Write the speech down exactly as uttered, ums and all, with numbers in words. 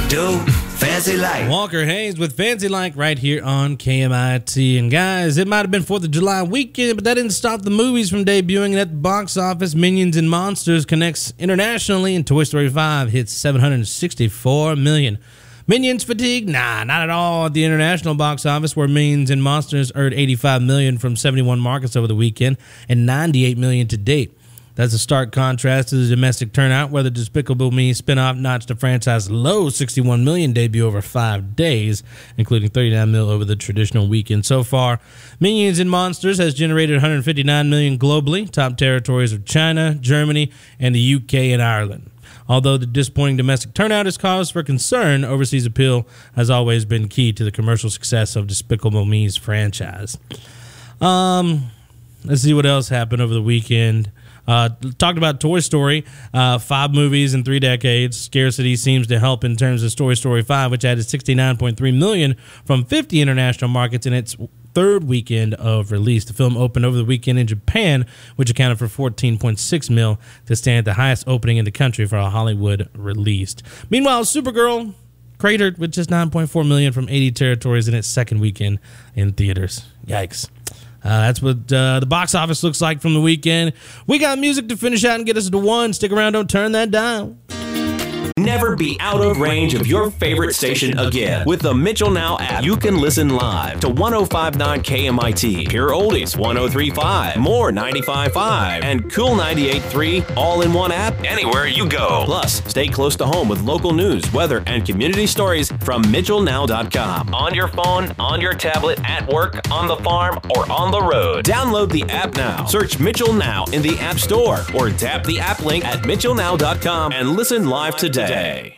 do? Fancy Like. Walker Hayes with Fancy Like right here on K M I T. And guys, it might have been fourth of July weekend, but that didn't stop the movies from debuting at the box office. Minions and Monsters connects internationally, and Toy Story five hits seven hundred sixty-four million dollars. Minions fatigue? Nah, not at all at the international box office, where Minions and Monsters earned eighty-five million dollars from seventy-one markets over the weekend and ninety-eight million dollars to date. That's a stark contrast to the domestic turnout, where the Despicable Me spinoff notched the franchise low sixty-one million dollars debut over five days, including thirty-nine million dollars over the traditional weekend. So far, Minions and Monsters has generated one hundred fifty-nine million dollars globally. Top territories are China, Germany, and the U K and Ireland. Although the disappointing domestic turnout is cause for concern, overseas appeal has always been key to the commercial success of Despicable Me's franchise. Um, let's see what else happened over the weekend. Uh, talked about Toy Story, uh, five movies in three decades. Scarcity seems to help in terms of Toy Story five, which added sixty-nine point three million dollars from fifty international markets in its third weekend of release. The film opened over the weekend in Japan, which accounted for fourteen point six million dollars to stand at the highest opening in the country for a Hollywood release. Meanwhile, Supergirl cratered with just nine point four million dollars from eighty territories in its second weekend in theaters. Yikes. Uh, that's what uh, the box office looks like from the weekend. We got music to finish out and get us to one. Stick around, don't turn that down. Never be out of range of your favorite station again. With the Mitchell Now app, you can listen live to one oh five point nine K M I T, Pure Oldies one oh three point five, More ninety-five point five, and Cool ninety-eight point three, all in one app anywhere you go. Plus, stay close to home with local news, weather, and community stories from Mitchell Now dot com. On your phone, on your tablet, at work, on the farm, or on the road. Download the app now. Search Mitchell Now in the App Store or tap the app link at Mitchell Now dot com and listen live today.